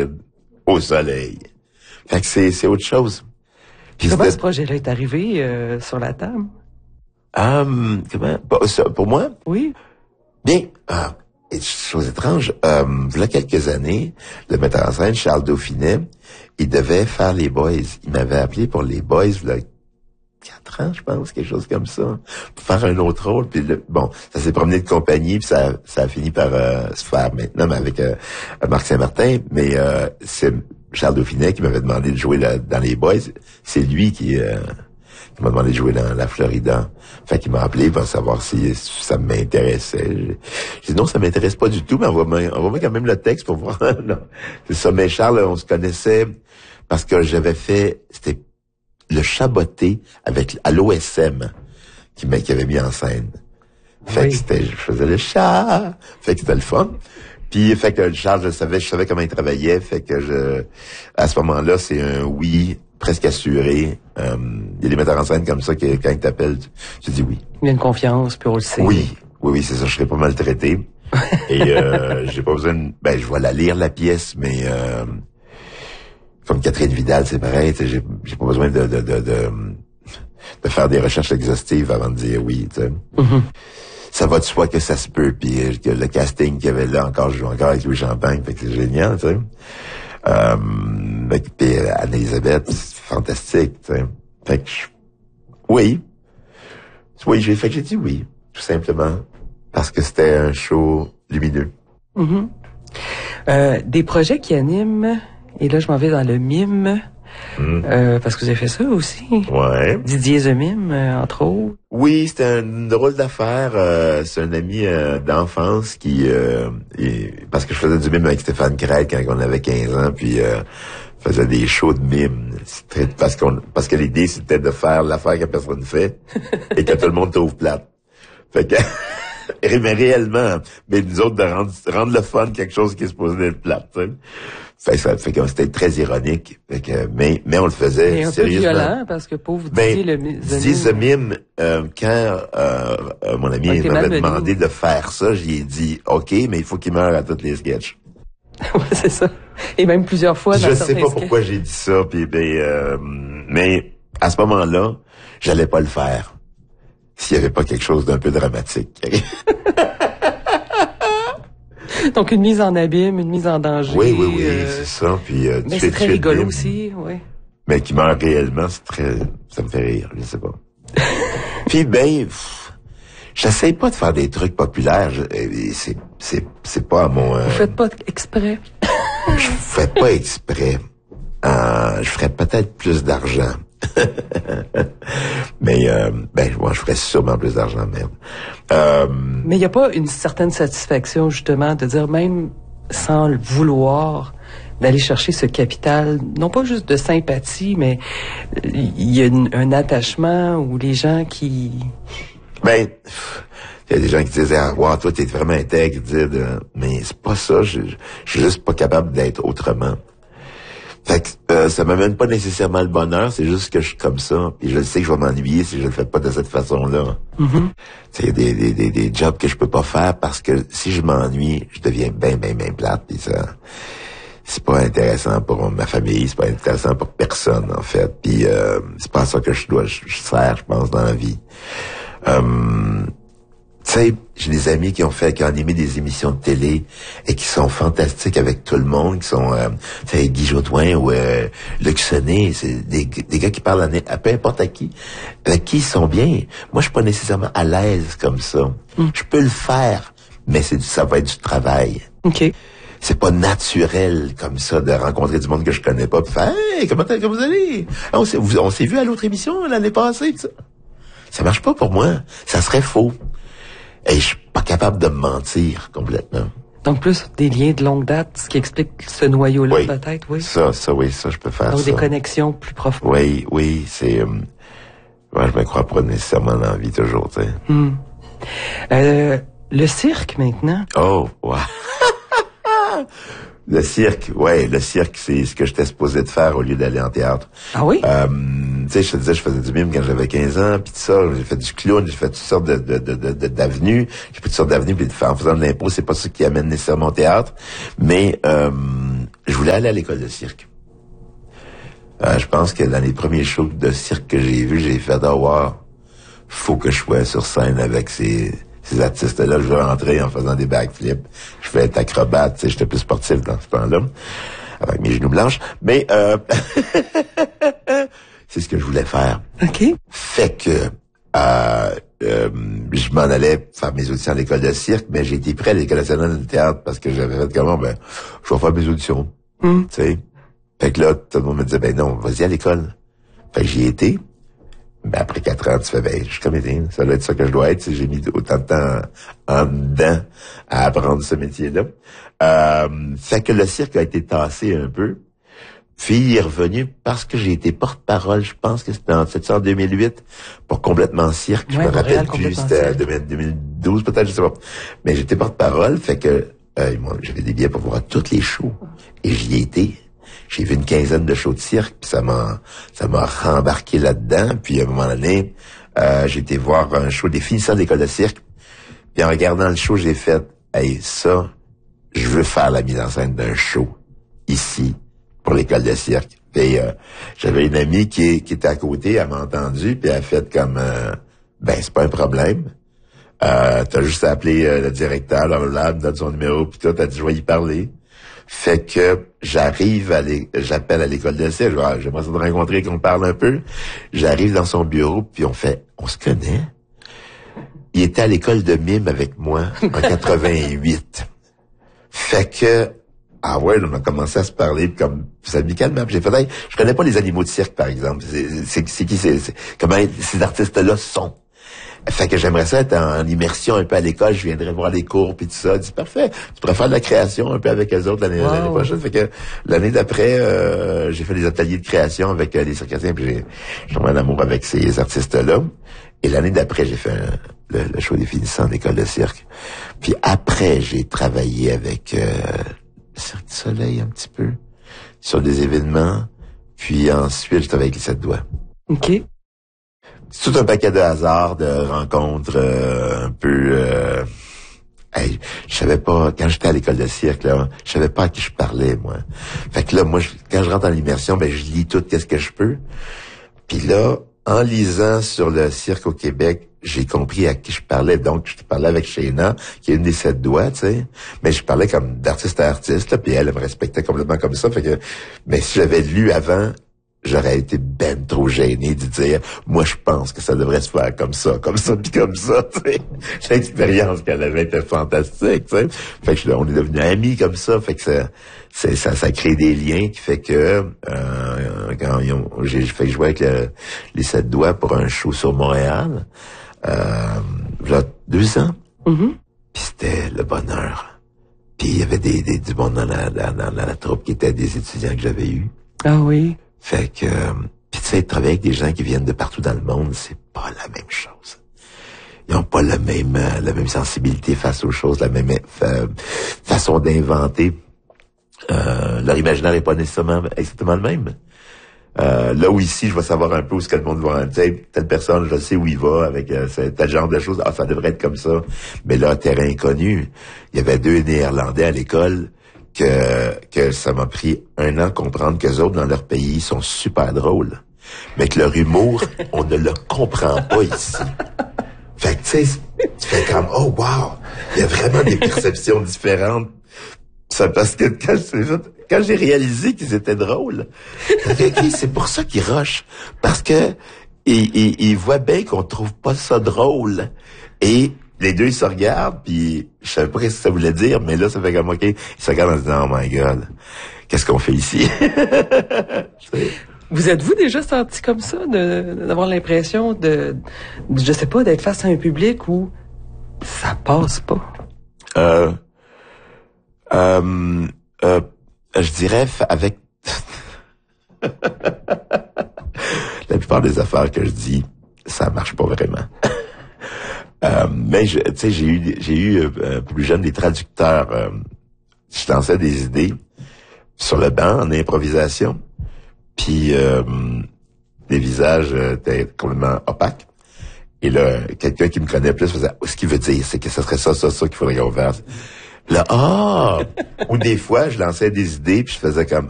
Floride, au soleil. Fait que c'est autre chose. Puis comment ce projet-là est arrivé sur la table? Comment? Pour moi? Oui. Bien, chose étrange, il y a quelques années, le metteur en scène, Charles Dauphinet, il devait faire les Boys. Il m'avait appelé pour les Boys, il y a 4 ans, je pense, quelque chose comme ça, pour faire un autre rôle. Puis ça s'est promené de compagnie, puis ça a fini par se faire maintenant, mais avec Marc Saint-Martin. Mais c'est Charles Dauphinet qui m'avait demandé de jouer dans les Boys. C'est lui qui m'a demandé de jouer dans la Florida. Fait qu'il m'a appelé pour savoir si ça m'intéressait. J'ai dit non, ça m'intéresse pas du tout, mais envoie-moi quand même le texte pour voir. Non. C'est ça. Mais Charles, on se connaissait parce que c'était le Chaboté à l'OSM qui avait mis en scène. Fait que je faisais le chat. Fait que c'était le fun. Puis, fait que Charles, je savais comment il travaillait. Fait que à ce moment-là, c'est un oui presque assuré. Il y a des metteurs en scène comme ça que quand ils t'appellent, tu dis oui. Il y a une confiance, puis on le sait. Oui, c'est ça. Je serais pas maltraité. Et j'ai pas besoin je vais la lire la pièce, mais comme Catherine Vidal, c'est pareil. J'ai pas besoin de faire des recherches exhaustives avant de dire oui. Tu sais. Mm-hmm. Ça va de soi que ça se peut, puis que le casting qu'il y avait là, je joue encore avec Louis Champagne, fait que c'est génial, tu sais. Puis Anne-Elisabeth, c'est fantastique, tu sais. Fait que oui, j'ai dit oui, tout simplement, parce que c'était un show lumineux. Mm-hmm. Des projets qui animent, et là je m'en vais dans le mime, parce que vous avez fait ça aussi. Ouais. Didier The Mime, entre autres. Oui, c'était une drôle d'affaire. C'est un ami d'enfance qui... parce que je faisais du mime avec Stéphane Craig quand on avait 15 ans, puis faisait des shows de mime. Parce que l'idée, c'était de faire l'affaire que personne fait et que tout le monde trouve plate. Fait que... mais réellement, mais nous autres, de rendre le fun quelque chose qui est supposé être plate, tu sais. Fait que c'était très ironique. Fait que, mais on le faisait un sérieusement. Peu violent, parce que pauvre Didier The Mime, quand mon ami m'avait demandé de faire ça, j'ai dit OK, mais il faut qu'il meure à toutes les sketchs. Oui, c'est ça. Et même plusieurs fois dans je sais pas pourquoi j'ai dit ça, puis mais à ce moment-là, j'allais pas le faire s'il y avait pas quelque chose d'un peu dramatique. Donc une mise en abîme, une mise en danger. Oui, c'est ça. Puis mais c'est très rigolo aussi, oui. Mais qui meurt réellement, ça me fait rire, je sais pas. Puis j'essaie pas de faire des trucs populaires. C'est pas à mon. Vous faites pas exprès. Je fais pas exprès. Je ferais peut-être plus d'argent. Mais moi je ferais sûrement plus d'argent même. Mais il n'y a pas une certaine satisfaction justement de dire, même sans le vouloir, d'aller chercher ce capital, non pas juste de sympathie, mais il y a un attachement où les gens qui... il y a des gens qui disent wow, toi t'es vraiment intègre, mais c'est pas ça, je suis juste pas capable d'être autrement. Fait que ça m'amène pas nécessairement le bonheur, c'est juste que je suis comme ça. Et je sais que je vais m'ennuyer si je le fais pas de cette façon-là. Mm-hmm. Il y a des jobs que je peux pas faire parce que si je m'ennuie, je deviens bien plate. Puis ça, c'est pas intéressant pour ma famille, c'est pas intéressant pour personne en fait. Puis c'est pas ça que je sers, je pense, dans la vie. Tu sais, j'ai des amis qui ont animé des émissions de télé et qui sont fantastiques avec tout le monde, qui sont, tu sais, Guy Jodoin ou Luc Sonnet, c'est des gars qui parlent à peu importe à qui, avec qui ils sont bien. Moi, je suis pas nécessairement à l'aise comme ça. Je peux le faire, mais ça va être du travail. OK. C'est pas naturel comme ça de rencontrer du monde que je connais pas, puis faire hey, comment vous allez? On s'est vu à l'autre émission l'année passée, ça. Ça marche pas pour moi. Ça serait faux. Et je suis pas capable de me mentir complètement. Donc plus des liens de longue date, ce qui explique ce noyau-là peut-être, oui. Ça je peux faire. Donc ça. Des connexions plus profondes. Oui, c'est. Je me crois pas nécessairement dans la vie toujours, tu sais. Le cirque maintenant. Oh, wow. Le cirque, c'est ce que j'étais supposé de faire au lieu d'aller en théâtre. Ah oui? Tu sais, je te disais, je faisais du mime quand j'avais 15 ans, puis tout ça, j'ai fait du clown, j'ai fait toutes sortes d'avenues, j'ai fait toutes sortes d'avenues, puis en faisant de l'impro, c'est pas ça qui amène nécessairement au théâtre, mais je voulais aller à l'école de cirque. Je pense que dans les premiers shows de cirque que j'ai vus, j'ai fait faut que je sois sur scène avec ces artistes-là. Je veux rentrer en faisant des backflips. Je vais être acrobate, tu sais, j'étais plus sportif dans ce temps-là, avec mes genoux blanches. Mais c'est ce que je voulais faire. OK. Fait que je m'en allais faire mes auditions à l'école de cirque, mais j'ai été prêt à l'École nationale de théâtre parce que j'avais fait comment, je vais faire mes auditions. Tu sais. Fait que là, tout le monde me disait, non, vas-y à l'école. Fait que j'y ai été. Après 4 ans, tu fais, je suis comédien. Ça doit être ça que je dois être. J'ai mis autant de temps en dedans à apprendre ce métier-là. Fait que le cirque a été tassé un peu. Puis il est revenu parce que j'ai été porte-parole, je pense que c'était en 2008, pour Complètement Cirque. Je me rappelle plus, c'était 2012 peut-être, je sais pas. Mais j'étais porte-parole, fait que j'avais des billets pour voir tous les shows. Et j'y ai été. J'ai vu une quinzaine de shows de cirque, puis ça m'a rembarqué là-dedans. Puis à un moment donné, j'ai été voir un show des finissants de l'école de cirque. Puis en regardant le show, j'ai fait, ça, je veux faire la mise en scène d'un show ici pour l'école de cirque. Puis j'avais une amie qui était à côté, elle m'a entendu, puis elle a fait comme, c'est pas un problème. T'as juste à appeler le directeur, là, me donne son numéro, puis tout, t'as dit, je vais y parler. Fait que j'appelle à l'école de cirque, j'aimerais ça te rencontrer, qu'on parle un peu. J'arrive dans son bureau, puis on se connaît. Il était à l'école de mime avec moi en 88. Fait que, on a commencé à se parler comme amicalement. J'ai fait, je connais pas les animaux de cirque, par exemple. Comment ces artistes-là sont. Fait que j'aimerais ça être en immersion un peu à l'école, je viendrais voir les cours puis tout ça. Je dis parfait, tu pourrais faire de la création un peu avec eux autres l'année prochaine. Fait que l'année d'après, j'ai fait des ateliers de création avec les circassiens, puis j'ai tombé en amour avec ces artistes-là. Et l'année d'après, j'ai fait le show des finissants d'école de cirque. Puis après, j'ai travaillé avec Cirque du Soleil un petit peu sur des événements. Puis ensuite, je travaillé avec les 7 doigts. OK. C'est tout un paquet de hasards, de rencontres un peu... je savais pas, quand j'étais à l'école de cirque, là, je savais pas à qui je parlais, moi. Fait que là, moi, quand je rentre en immersion, je lis tout qu'est-ce que je peux. Puis là, en lisant sur le cirque au Québec, j'ai compris à qui je parlais. Donc, je parlais avec Shayna, qui est une des 7 doigts, tu sais. Mais je parlais comme d'artiste à artiste, là, puis elle me respectait complètement comme ça. Fait que, mais si j'avais lu avant... j'aurais été ben trop gêné de dire, moi, je pense que ça devrait se faire comme ça, puis comme ça, tu sais. L'expérience qu'elle avait été fantastique, tu sais. Fait que on est devenus amis comme ça, fait que ça crée des liens qui fait que, j'ai fait jouer avec les 7 doigts pour un show sur Montréal, il y a 2 ans. Mm-hmm. Puis c'était le bonheur. Puis il y avait du monde dans la troupe qui étaient des étudiants que j'avais eus. Ah oui. Fait que, puis tu sais, travailler avec des gens qui viennent de partout dans le monde, c'est pas la même chose. Ils ont pas la même sensibilité face aux choses, la même façon d'inventer. Leur imaginaire est pas nécessairement exactement le même. Là où ici, je vais savoir un peu où ce que le monde va, tu sais, telle personne, je sais où il va avec tel genre de choses. Ça devrait être comme ça. Mais là, terrain inconnu. Il y avait 2 Néerlandais à l'école que ça m'a pris 1 an comprendre qu'eux autres, dans leur pays, ils sont super drôles. Mais que leur humour, on ne le comprend pas ici. Fait que, tu sais, tu fais comme, oh, wow! Il y a vraiment des perceptions différentes. Ça, parce que quand j'ai réalisé qu'ils étaient drôles, c'est pour ça qu'ils rushent. Parce que, ils voient bien qu'on trouve pas ça drôle. Et, les 2, ils se regardent, puis je savais pas ce que ça voulait dire, mais là, ça fait comme, OK, ils se regardent en se disant, oh my God, qu'est-ce qu'on fait ici? Vous êtes-vous déjà senti comme ça, d'avoir l'impression je sais pas, d'être face à un public où ça passe pas? Je dirais, avec... La plupart des affaires que je dis, ça marche pas vraiment. Mais tu sais, j'ai eu plus jeune des traducteurs. Je lançais des idées sur le banc en improvisation, puis les visages étaient complètement opaques. Et là, quelqu'un qui me connaît plus faisait, ce qu'il veut dire, c'est que ce serait ça qu'il faudrait qu'on fasse. Ou des fois, je lançais des idées, puis je faisais comme,